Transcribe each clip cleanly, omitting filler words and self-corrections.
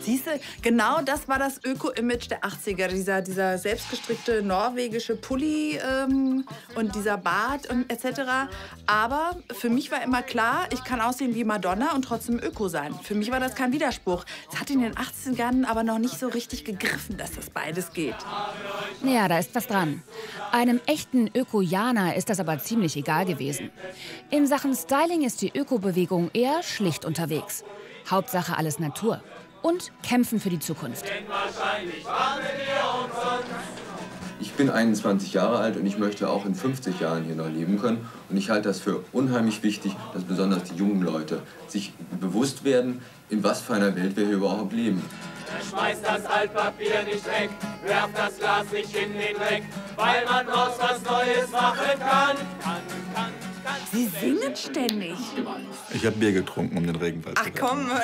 Siehst du, genau das war das Öko-Image der 80er. Dieser selbstgestrickte norwegische Pulli und dieser Bart und etc. Aber für mich war immer klar, ich kann aussehen wie Madonna und trotzdem Öko sein. Für mich war das kein Widerspruch. Es hat in den 80ern aber noch nicht so richtig gegriffen, dass das beides geht. Ja, da ist was dran. Einem echten Ökojaner ist das aber ziemlich egal gewesen. In Sachen Styling ist die Ökobewegung eher schlicht unterwegs. Hauptsache alles Natur. Und kämpfen für die Zukunft. Ich bin 21 Jahre alt und ich möchte auch in 50 Jahren hier noch leben können. Und ich halte das für unheimlich wichtig, dass besonders die jungen Leute sich bewusst werden, in was für einer Welt wir hier überhaupt leben. Schmeißt das Altpapier nicht weg, werft das Glas nicht in den Dreck, weil man draus was Neues machen kann. Sie singen ständig. Ich habe Bier getrunken, um den Regenwald zu retten. Ach komm,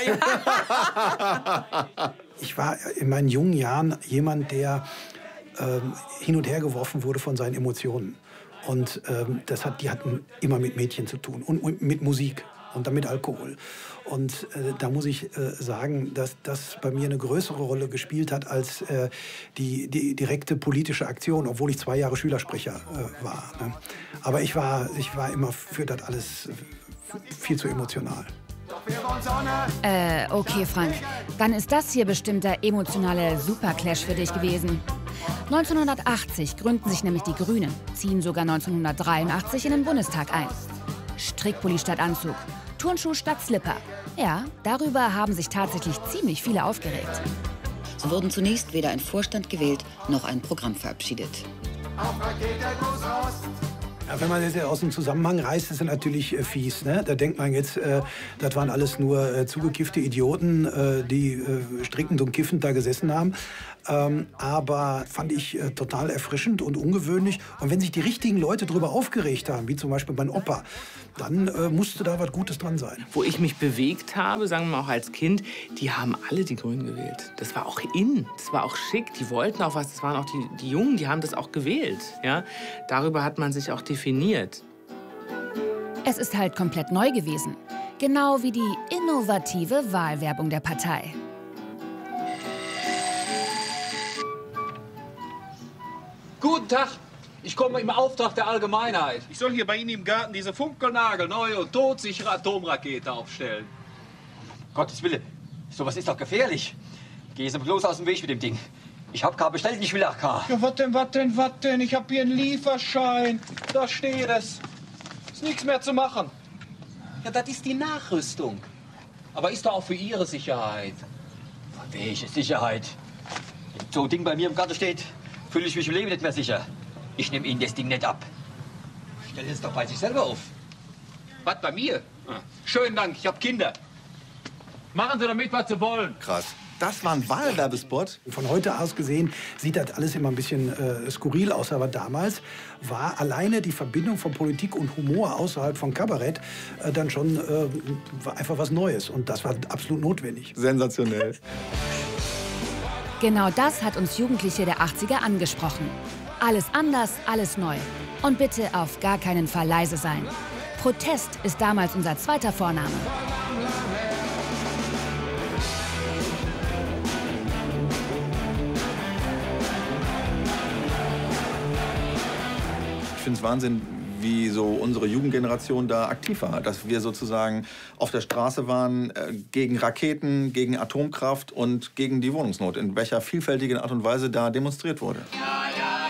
ja. Ich war in meinen jungen Jahren jemand, der hin und her geworfen wurde von seinen Emotionen. Und die hatten immer mit Mädchen zu tun und mit Musik und dann mit Alkohol. Und da muss ich sagen, dass das bei mir eine größere Rolle gespielt hat als die direkte politische Aktion, obwohl ich 2 Jahre Schülersprecher war. Ne? Aber ich war immer für das alles viel zu emotional. Okay, Frank. Dann ist das hier bestimmt der emotionale Superclash für dich gewesen. 1980 gründen sich nämlich die Grünen, ziehen sogar 1983 in den Bundestag ein. Strickpulli statt Anzug, Turnschuh statt Slipper. Ja, darüber haben sich tatsächlich ziemlich viele aufgeregt. So wurden zunächst weder ein Vorstand gewählt, noch ein Programm verabschiedet. Ja, wenn man das aus dem Zusammenhang reißt, ist es natürlich fies. Ne? Da denkt man jetzt, das waren alles nur zugekiffte Idioten, die strickend und kiffend da gesessen haben. Aber fand ich total erfrischend und ungewöhnlich. Und wenn sich die richtigen Leute darüber aufgeregt haben, wie zum Beispiel mein Opa, dann musste da was Gutes dran sein. Wo ich mich bewegt habe, sagen wir mal auch als Kind, die haben alle die Grünen gewählt. Das war auch in, das war auch schick, die wollten auch was, das waren auch die Jungen, die haben das auch gewählt. Ja? Darüber hat man sich auch definiert. Es ist halt komplett neu gewesen. Genau wie die innovative Wahlwerbung der Partei. Guten Tag, ich komme im Auftrag der Allgemeinheit. Ich soll hier bei Ihnen im Garten diese funkelnagelneue und todsichere Atomrakete aufstellen. Gottes Wille, sowas ist doch gefährlich. Geh jetzt bloß aus dem Weg mit dem Ding. Ich hab K bestellt, ich will AK. Ja, was denn? Ich hab hier einen Lieferschein. Da steht es. Ist nichts mehr zu machen. Ja, das ist die Nachrüstung. Aber ist doch auch für Ihre Sicherheit. Von welcher Sicherheit? Wenn so ein Ding bei mir im Garten steht, fühle ich mich im Leben nicht mehr sicher. Ich nehme Ihnen das Ding nicht ab. Stellen Sie es doch bei sich selber auf. Was, bei mir? Schönen Dank, ich hab Kinder. Machen Sie damit, was Sie wollen. Krass. Das war ein Wahlwerbespot? Von heute aus gesehen sieht das alles immer ein bisschen skurril aus. Aber damals war alleine die Verbindung von Politik und Humor außerhalb von Kabarett dann schon war einfach was Neues. Und das war absolut notwendig. Sensationell. Genau das hat uns Jugendliche der 80er angesprochen. Alles anders, alles neu. Und bitte auf gar keinen Fall leise sein. Protest ist damals unser zweiter Vorname. Ich finde es Wahnsinn, wie so unsere Jugendgeneration da aktiv war. Dass wir sozusagen auf der Straße waren gegen Raketen, gegen Atomkraft und gegen die Wohnungsnot. In welcher vielfältigen Art und Weise da demonstriert wurde.